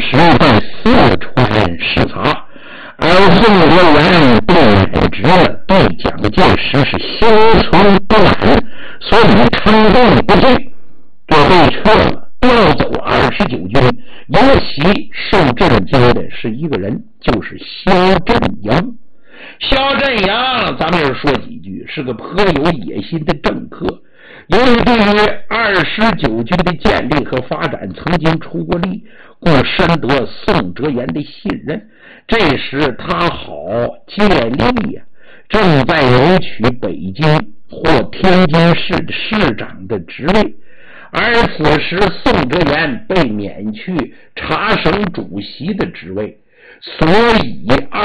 时在四川视察，而宋哲元被免职了，对蒋介石是心存不满，所以称病不进，就被撤了，调走29军。尤其受震惊的是一个人，就是萧振营。萧振营咱们说几句，是个颇有野心的政客，由于对于29军的建立和发展曾经出过力，故深得宋哲元的信任。这时他好借力呀，正在谋取北京或天津市的市长的职位。而此时宋哲元被免去察省主席的职位，所以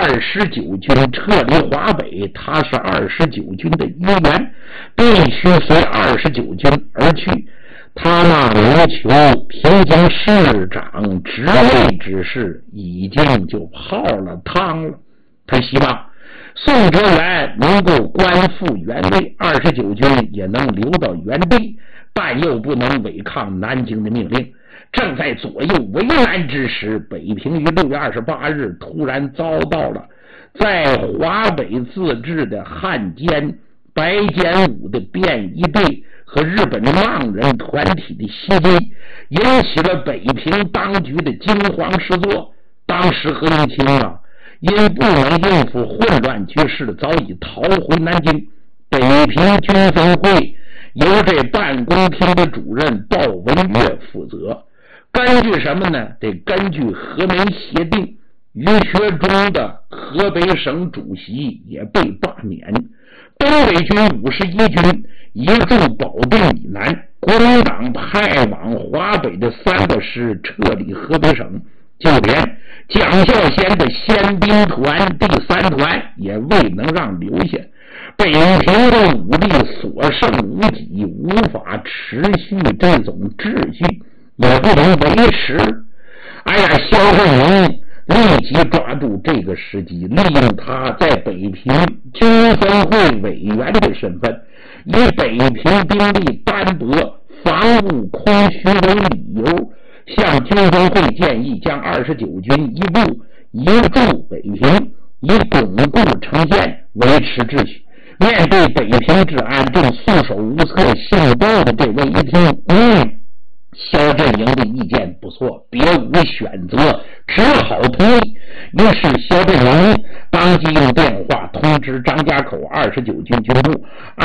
29军撤离华北，他是29军的一员，必须随29军而去。他那谋求平津市长职位之事已经就泡了汤了。他希望宋哲元能够官复原位，29军也能留到原地，但又不能违抗南京的命令。正在左右为难之时，北平于6月28日突然遭到了在华北自治的汉奸白坚武的便衣队和日本浪人团体的袭击，引起了北平当局的惊慌失措。当时何应钦因不能应付混乱局势，早已逃回南京。北平军分会由这办公厅的主任鲍文岳负责。根据什么呢？得根据和美协定，于学忠的河北省主席也被罢免。东北军51军移驻保定以南，国民党派往华北的3个师撤离河北省，就连蒋孝先的宪兵团第3团也未能让留下。北平的武力所剩无几，无法持续这种秩序，也不能维持。萧振营立即抓住这个时机，利用他在北平军分会委员的身份，以北平兵力单薄、防务空虚为理由，向军分会建议将29军一部移驻北平，以巩固城县，维持秩序。面对北平治安正束手无策、性暴的这位一听，萧振营的意见不错，别无选择，只好同意。于是萧振营当即用电话通知张家口29军军部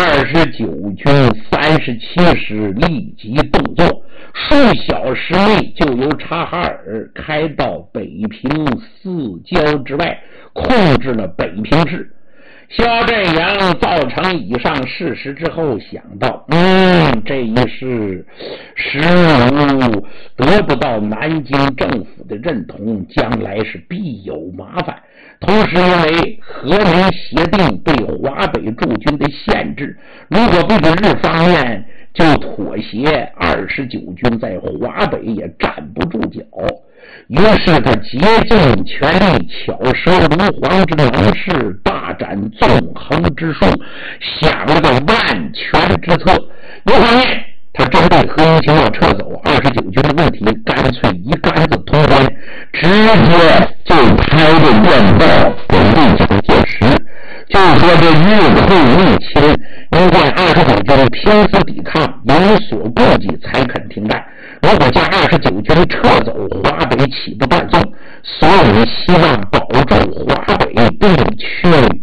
，29军37师立即动作，数小时内就由察哈尔开到北平4郊之外，控制了北平市。萧振营造成以上事实之后，想到这一事实如得不到南京政府的认同，将来是必有麻烦。同时因为和美协定对华北驻军的限制，如果不是日方面就妥协，29军在华北也站不住脚。于是他竭尽全力，巧舌如簧之能事，大展纵横之术，想了个万全之策。一方面他针对何应钦要撤走29军的问题，干脆一竿子通关，直接就开着电报给蒋介石，就说这日后入侵应该29军拼死抵抗，有所顾忌才肯停战。如果将29军撤走，华北岂不断送？所以希望保住华北，并确